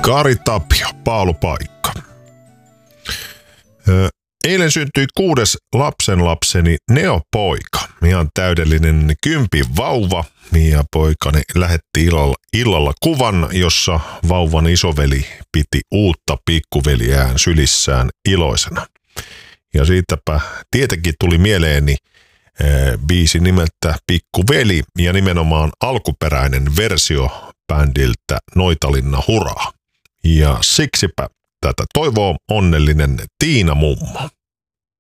Kari Tapio, paalupaikka. Eilen syntyi 6. lapsenlapseni Neo-poika. Ihan täydellinen 10 vauva. Ja poikani lähetti illalla kuvan, jossa vauvan isoveli piti uutta pikkuveliään sylissään iloisena. Ja siitäpä tietenkin tuli mieleeni biisi nimeltä Pikkuveli ja nimenomaan alkuperäinen versio bändiltä Noitalinna Huraa. Ja siksipä tätä toivoo onnellinen Tiina mummo.